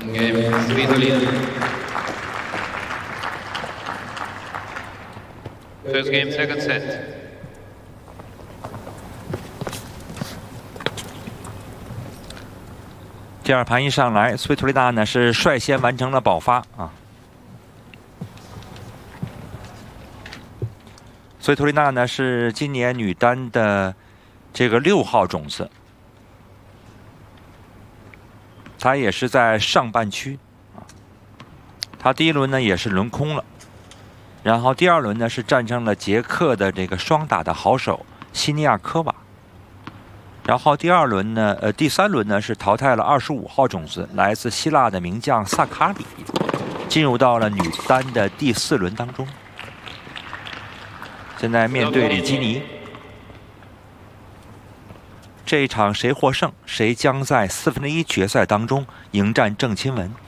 Game Svitolina. First game, second set. 第二盘一上来，斯维托利娜呢是率先完成了保发啊。斯维托利娜呢是今年女单的这个6号种子，她也是在上半区啊。她第一轮呢也是轮空了，然后第二轮呢是战胜了捷克的这个双打的好手西尼亚科娃。 然后第三轮呢是淘汰了25号种子，来自希腊的名将萨卡里，进入到了女单的第4轮当中。现在面对里基尼，这一场谁获胜，谁将在1/4决赛当中迎战郑钦文。